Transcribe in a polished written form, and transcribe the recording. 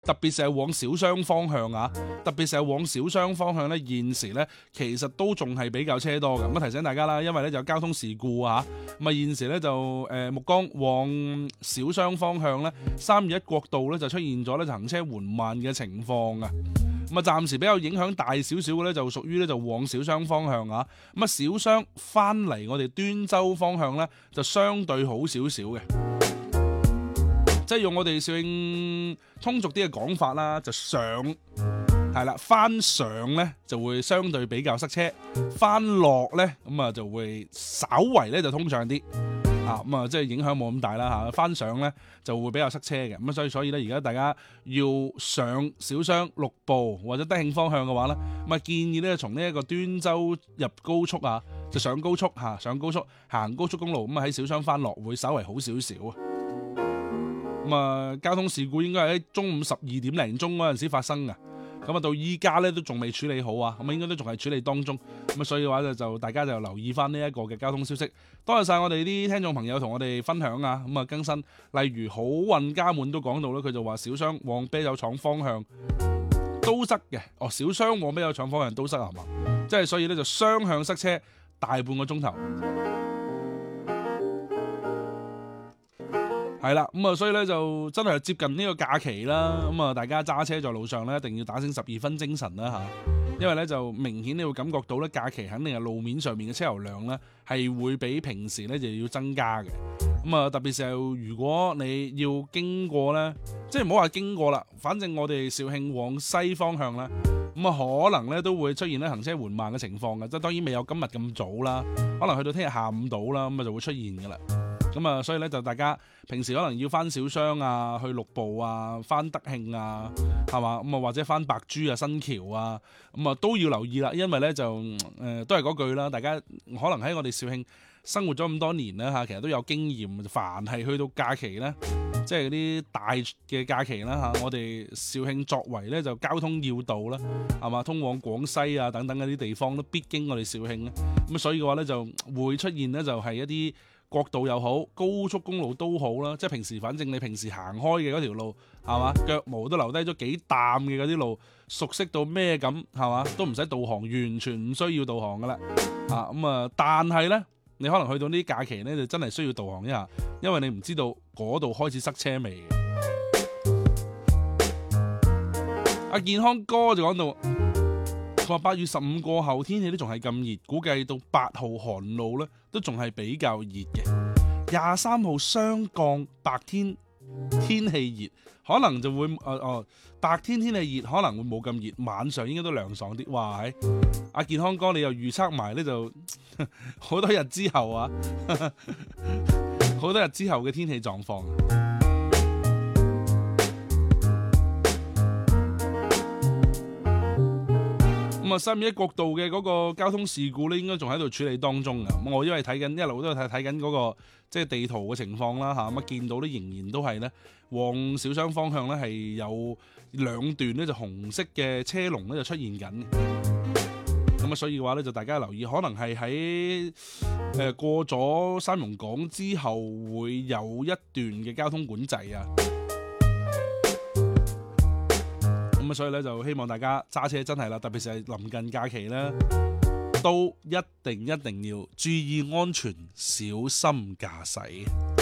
特別是係往小商方向啊，特別是係往小商方向咧，現時咧其實都仲係比較車多嘅。咁啊提醒大家啦，因為咧就有交通事故啊，咁啊現時咧就木崗往小商方向咧321國道咧就出現咗咧行車緩慢嘅情況啊。咁啊，暫時比較影響大少少嘅咧，就屬於咧就往小商方向啊。咁啊，小商翻嚟我哋端州方向咧，就相對好少少嘅。即係用我哋肇慶通俗啲嘅講法啦，就上係啦，翻上咧就會相對比較塞車，翻落咧咁啊就會稍為咧就通暢啲。咁啊，即係影響冇咁大啦嚇，翻上咧就會比較塞車嘅，咁所以咧而家大家要上小商陸步或者德慶方向嘅話咧，咁啊建議咧從呢一個端州入高速啊，就上高速上高速行高速公路，咁啊喺小商翻落會稍為好少少啊。咁啊，交通事故應該係喺中午12點零鐘嗰陣時發生㗎。咁啊，到依家咧都仲未處理好啊，咁啊應該都仲係處理當中，咁啊所以嘅話就大家就留意翻呢一個嘅交通消息。多謝晒我哋啲聽眾朋友同我哋分享啊，咁啊更新，例如好運家滿都講到啦，佢就話小商往啤酒廠方向都塞嘅，小商往啤酒廠方向都塞係嘛，即係所以咧就雙向塞車大半個鐘頭。係啦，咁啊，所以咧就真係接近呢個假期啦。咁啊，大家揸車在路上咧，一定要打醒12分精神啦吓，因為咧就明顯你會感覺到咧，假期肯定係路面上面嘅車流量咧係會比平時咧就要增加嘅。咁啊，特別是如果你要經過咧，即係唔好話經過啦，反正我哋肇慶往西方向咧，咁啊可能咧都會出現咧行車緩慢嘅情況嘅，即係當然未有今日咁早啦，可能去到聽日下午到啦，咁啊就會出現噶啦。咁啊，所以咧就大家平時可能要翻小商啊，去陸步啊，翻德慶啊，係嘛，咁啊或者翻白珠啊、新橋啊，咁啊都要留意啦，因為咧就都係嗰句啦，大家可能喺我哋肇慶生活咗咁多年啦嚇，其實都有經驗，凡係去到假期咧，即係嗰啲大嘅假期啦嚇，我哋肇慶作為咧就交通要道啦，係嘛，通往廣西啊等等嗰啲地方都必經我哋肇慶咧，咁所以嘅話咧就會出現咧就係一啲國道又好，高速公路都好啦，即係平時反正你平時行開嘅嗰條路係嘛，腳毛都留低咗幾啖嘅嗰啲路，熟悉到咩咁係嘛，都唔使導航，完全唔需要導航噶啦咁啊，但係咧你可能去到呢啲假期咧，就真係需要導航一下，因為你唔知道嗰度開始塞車未。阿健康哥就講到，佢話8月15過後天氣都仲係咁熱，估計到8號寒露咧都仲係比較熱嘅。23號霜降白天天氣熱，可能就會白天天氣熱可能會冇咁熱，晚上應該都涼爽啲。哇！阿健康哥你又預測埋咧就好多日之後啊，好多日之後嘅天氣狀況。咁啊，321國道嘅嗰個交通事故咧，應該仲喺度處理當中嘅。咁我因為一路都睇緊嗰個即係地圖嘅情況啦嚇，咁啊見到咧仍然都係咧往小商方向咧係有兩段咧就紅色嘅車龍咧就出現緊。咁啊，所以嘅話咧就大家留意，可能係喺過咗三榕港之後會有一段嘅交通管制啊。咁所以咧就希望大家揸車真係啦，特別是係臨近假期咧，都一定要注意安全，小心駕駛。